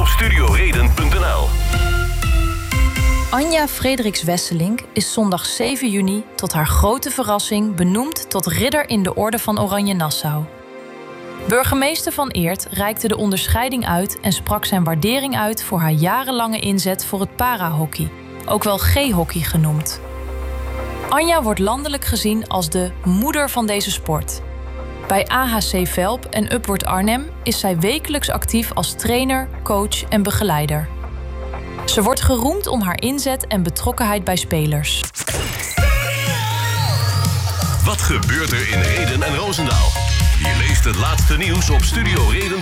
studioreden.nl. Anja Frederiks Wesselink is zondag 7 juni tot haar grote verrassing benoemd tot ridder in de Orde van Oranje-Nassau. Burgemeester Van Eert reikte de onderscheiding uit en sprak zijn waardering uit voor haar jarenlange inzet voor het parahockey, ook wel G-hockey genoemd. Anja wordt landelijk gezien als de moeder van deze sport. Bij AHC Velp en Upward Arnhem is zij wekelijks actief als trainer, coach en begeleider. Ze wordt geroemd om haar inzet en betrokkenheid bij spelers. Wat gebeurt er in Rheden en Roosendaal? Je leest het laatste nieuws op studioreden.nl.